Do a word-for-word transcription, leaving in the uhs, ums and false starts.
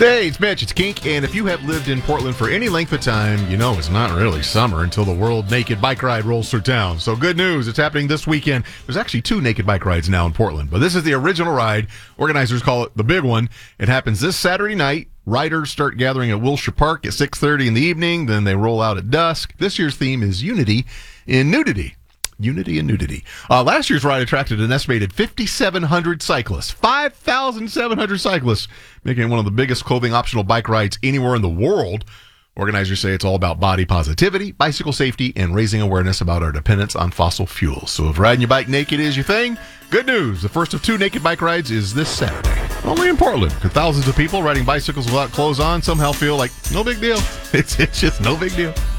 Hey, it's Mitch, it's Kink, and if you have lived in Portland for any length of time, you know it's not really summer until the World Naked Bike Ride rolls through town. So good news, it's happening this weekend. There's actually two naked bike rides now in Portland, but this is the original ride. Organizers call it the big one. It happens this Saturday night. Riders start gathering at Wilshire Park at six thirty in the evening, then they roll out at dusk. This year's theme is Unity in Nudity. Unity and nudity. Uh, last year's ride attracted an estimated five thousand seven hundred cyclists. five thousand seven hundred cyclists, making it one of the biggest clothing-optional bike rides anywhere in the world. Organizers say it's all about body positivity, bicycle safety, and raising awareness about our dependence on fossil fuels. So if riding your bike naked is your thing, good news. The first of two naked bike rides is this Saturday. Only in Portland. Could thousands of people riding bicycles without clothes on somehow feel like no big deal? It's, it's just no big deal.